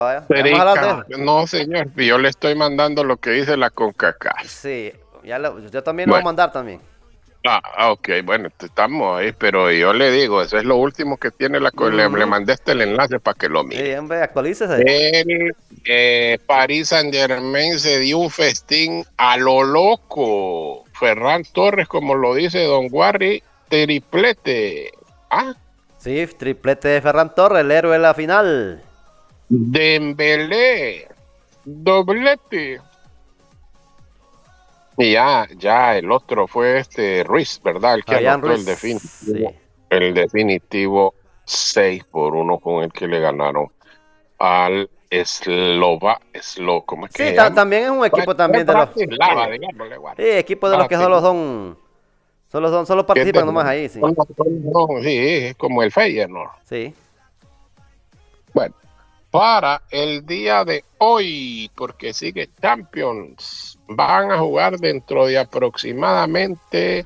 Vaya, ya vamos a hablar de Perica, eso. no señor, yo le estoy mandando lo que dice la CONCACAF. Sí, yo también lo voy a Bueno, mandar también. ok, bueno, estamos ahí, pero yo le digo, eso es lo último que tiene le Ujú. mandé el enlace para que lo Sí, mire. hombre, actualícese. El Paris Saint-Germain se dio un festín a lo loco. Ferran Torres, como lo dice Don Guarri, triplete. Ah, Sí, triplete de Ferran Torres, el héroe de la final. Dembélé, doblete. Y ya el otro fue Ruiz, ¿verdad? El que Fabián anotó Ruiz, sí. el definitivo 6-1 con el que le ganaron al ¿cómo es que Sí, se llama? también es un equipo El también de los. Sí, Bratislava, digámosle, sí, guarda. equipo de los que solo Bratislava. son. Solo Que es de, participan nomás ahí, sí. no, sí, es como el Feyenoord. Sí. Bueno, para el día de hoy, porque sigue Champions, van a jugar dentro de aproximadamente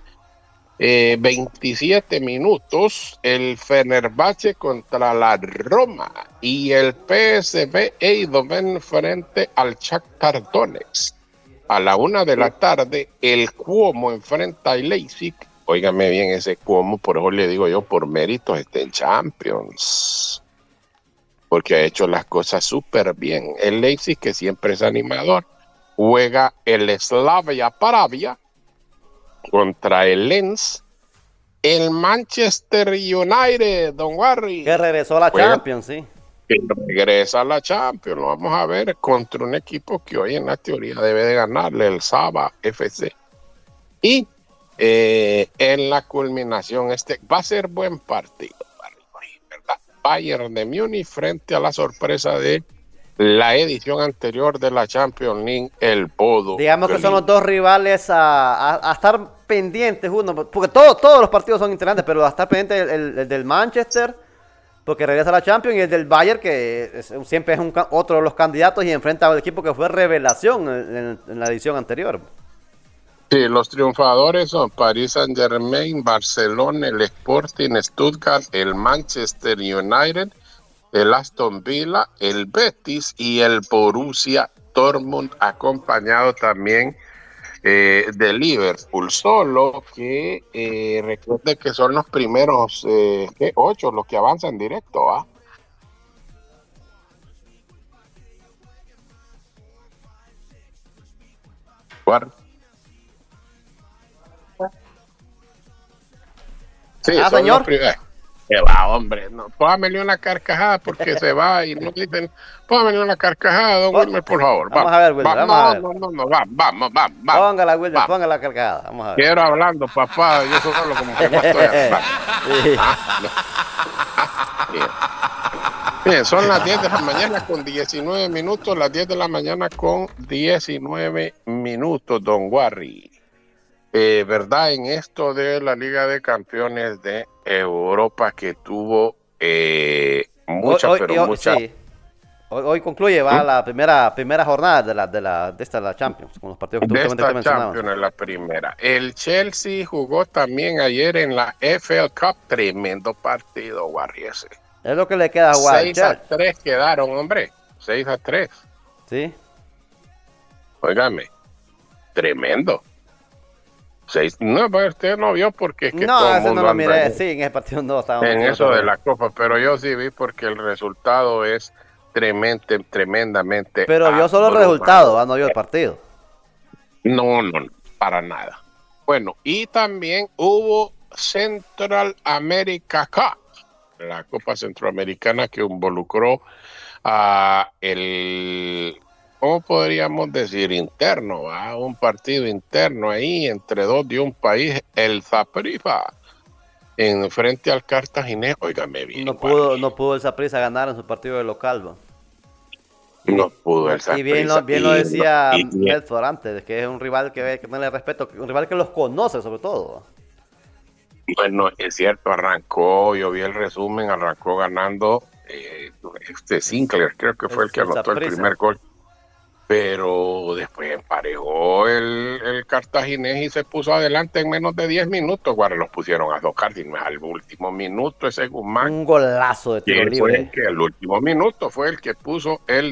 27 minutos el Fenerbahce contra la Roma y el PSV Eindhoven frente al Shakhtar Donetsk. A la 1 de la tarde, el Cuomo enfrenta al Leipzig. Óigame bien ese Cuomo, por eso le digo yo, por méritos está en Champions, porque ha hecho las cosas súper bien. El Leipzig, que siempre es animador, juega el Slavia Pravia contra el Lens. El Manchester United, Don Que Warry, regresó a la juega Champions, sí. que regresa a la Champions. Lo vamos a ver contra un equipo que hoy en la teoría debe de ganarle, el Saba FC. Y en la culminación, va a ser buen partido, ¿verdad? Bayern de Múnich frente a la sorpresa de la edición anterior de la Champions League, el Bodo Digamos que son los Glimt. dos rivales a estar pendientes uno, porque todos los partidos son interesantes, pero a estar pendiente el del Manchester, porque regresa a la Champions, y el del Bayern, que siempre es otro de los candidatos y enfrenta al equipo que fue revelación en la edición anterior. Sí, los triunfadores son Paris Saint-Germain, Barcelona, el Sporting, Stuttgart, el Manchester United, el Aston Villa, el Betis y el Borussia Dortmund, acompañado también de Liverpool. Solo que recuerde que son los primeros 8 los que avanzan directo, ¿ah? Sí, Ah, son los señor. primeros. Que va, hombre, no, póngamele una carcajada porque se va y no dicen, póngamele una carcajada, don Oh, Wilmer, por favor, vamos vamos, a ver, Wilmer, vamos, vamos a no, ver. no, no, no, vamos, Póngala, Wilmer, vamos. póngala cargada. Vamos a ver. Quiero hablando, papá, yo solo como que no estoy hablando. Sí. No, bien. Bien, son las 10 de la mañana con 19 minutos, las 10 de la mañana con 19 minutos, don Warry. ¿Verdad? En esto de la Liga de Campeones de Europa que tuvo muchas. Sí. Hoy concluye, va ¿Mm? la primera jornada de la Champions, con los partidos que De justamente usted esta mencionaba. Champions es la primera. El Chelsea jugó también ayer en la FL Cup. Tremendo partido, Warriors. Es lo que le queda jugar al 6 a Chelsea. 3 quedaron, hombre. 6 a 3. ¿Sí? Óigame, tremendo. No, pues usted no vio porque es que todo No, el ese no mundo lo anda miré. Sí, en ese partido no estaba en metido en otro eso de rollo. la Copa, pero yo sí vi porque el resultado es tremendamente Pero vio solo el resultado, abrumador. no vio el partido. No, no, no, para nada. Bueno, y también hubo Central America Cup, la Copa Centroamericana que involucró a ¿cómo podríamos decir? Interno, ¿va? Un partido interno ahí entre dos de un país, el Saprissa, en frente al Cartaginés. Óigame bien, Guarri. No pudo el Saprissa ganar en su partido de local, ¿va? No pudo el Y Saprissa. bien lo decía Medford antes, de que es un rival que hay que tenerle respeto, un rival que los conoce sobre todo. Bueno, es cierto, yo vi el resumen, arrancó ganando Sinclair, creo que fue el que El anotó el Saprissa. primer gol, pero después emparejó el Cartaginés y se puso adelante en menos de 10 minutos. Bueno, los pusieron a dos Cardinals al último minuto ese Guzmán, Un golazo de tiro que fue libre. el último minuto fue el que puso el